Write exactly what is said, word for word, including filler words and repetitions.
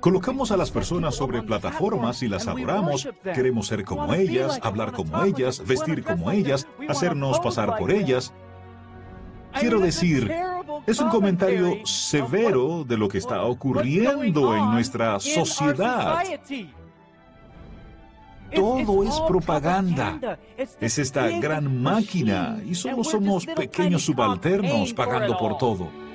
Colocamos a las personas sobre plataformas y las adoramos. Queremos ser como ellas, hablar como ellas, vestir como ellas, hacernos pasar por ellas. Quiero decir, es un comentario severo de lo que está ocurriendo en nuestra sociedad. Todo es propaganda. Es esta gran máquina y solo somos pequeños subalternos pagando por todo.